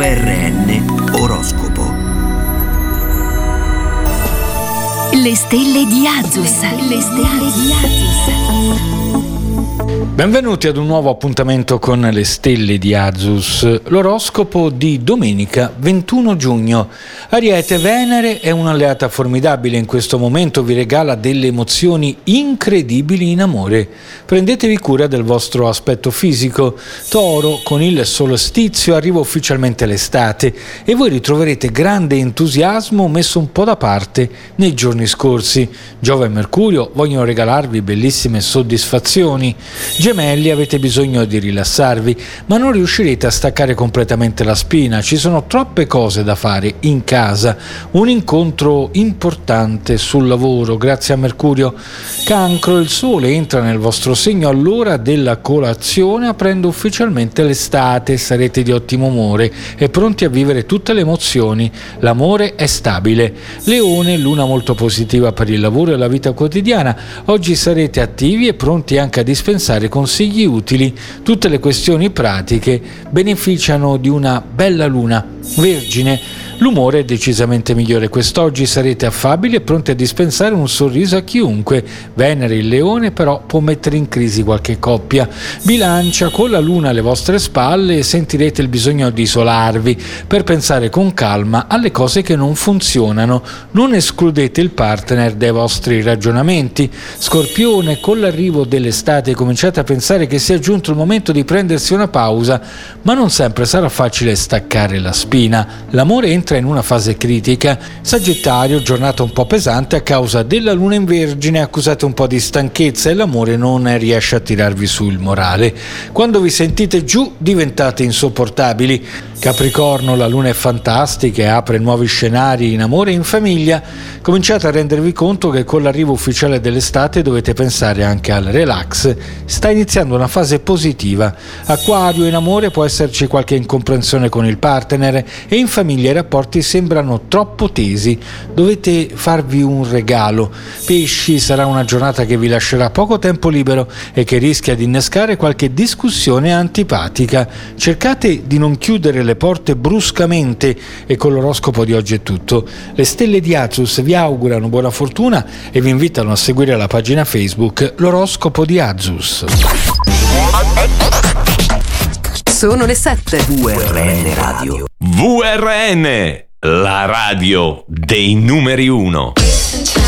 VRN Oroscopo. Le stelle di Azus. Le stelle di Azus. Benvenuti ad un nuovo appuntamento con le stelle di Azus, l'oroscopo di domenica 21 giugno. Ariete, Venere è un'alleata formidabile in questo momento, vi regala delle emozioni incredibili in amore. Prendetevi cura del vostro aspetto fisico. Toro, con il solstizio arriva ufficialmente l'estate e voi ritroverete grande entusiasmo messo un po' da parte nei giorni scorsi. Giove e Mercurio vogliono regalarvi bellissime soddisfazioni. Gemelli, avete bisogno di rilassarvi, ma non riuscirete a staccare completamente la spina. Ci sono troppe cose da fare in casa. Un incontro importante sul lavoro, grazie a Mercurio. Cancro, il sole entra nel vostro segno all'ora della colazione, aprendo ufficialmente l'estate. Sarete di ottimo umore e pronti a vivere tutte le emozioni. L'amore è stabile. Leone, luna molto positiva per il lavoro e la vita quotidiana. Oggi sarete attivi e pronti anche a dispensare consigli utili. Tutte le questioni pratiche beneficiano di una bella luna. Vergine, l'umore è decisamente migliore quest'oggi, sarete affabili e pronti a dispensare un sorriso a chiunque. Venere, il leone, però può mettere in crisi qualche coppia. Bilancia, con la luna alle vostre spalle sentirete il bisogno di isolarvi per pensare con calma alle cose che non funzionano. Non escludete il partner dai vostri ragionamenti. Scorpione, con l'arrivo dell'estate cominciate a pensare che sia giunto il momento di prendersi una pausa, ma non sempre sarà facile staccare la spina. L'amore entra in una fase critica. Sagittario, giornata un po' pesante a causa della luna in Vergine, accusate un po' di stanchezza e l'amore non riesce a tirarvi su il morale. Quando vi sentite giù diventate insopportabili. Capricorno, la luna è fantastica e apre nuovi scenari in amore e in famiglia. Cominciate a rendervi conto che con l'arrivo ufficiale dell'estate dovete pensare anche al relax. Sta iniziando una fase positiva. Acquario, in amore può esserci qualche incomprensione con il partner e in famiglia i rapporti sembrano troppo tesi. Dovete farvi un regalo. Pesci, sarà una giornata che vi lascerà poco tempo libero e che rischia di innescare qualche discussione antipatica. Cercate di non chiudere le porte bruscamente e con l'oroscopo di oggi è tutto. Le stelle di Azus vi augurano buona fortuna e vi invitano a seguire la pagina Facebook L'oroscopo di Azus. Sono le 7. VRN Radio. VRN, la radio dei numeri 1.